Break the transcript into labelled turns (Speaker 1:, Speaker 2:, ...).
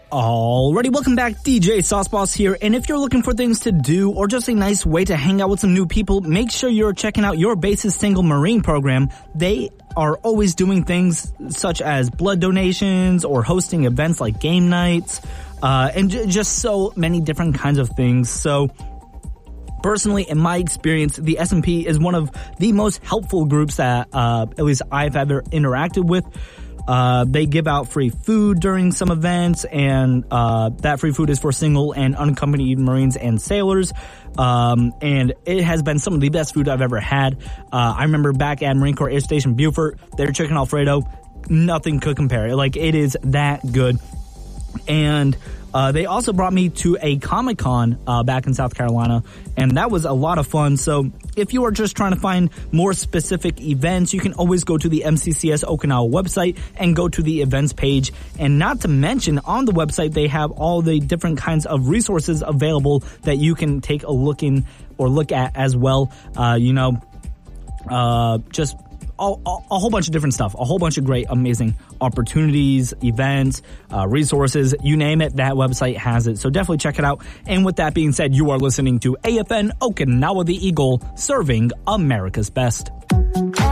Speaker 1: Alrighty, welcome back. DJ Sauce Boss here, and if you're looking for things to do or just a nice way to hang out with some new people, make sure you're checking out Your Base's Single Marine program. They are always doing things such as blood donations or hosting events like game nights, and just so many different kinds of things. So personally, in my experience, the SMP is one of the most helpful groups that at least I've ever interacted with. They give out free food during some events, and that free food is for single and unaccompanied Marines and sailors. And it has been some of the best food I've ever had. I remember back at Marine Corps Air Station Beaufort, their chicken Alfredo, nothing could compare. Like, it is that good. And they also brought me to a Comic-Con back in South Carolina, and that was a lot of fun. So if you are just trying to find more specific events, you can always go to the MCCS Okinawa website and go to the events page. And not to mention, on the website, they have all the different kinds of resources available that you can take a look at as well. Just a whole bunch of different stuff, a whole bunch of great, amazing opportunities, events, resources, you name it, that website has it. So definitely check it out. And with that being said, you are listening to AFN Okinawa the Eagle, serving America's best.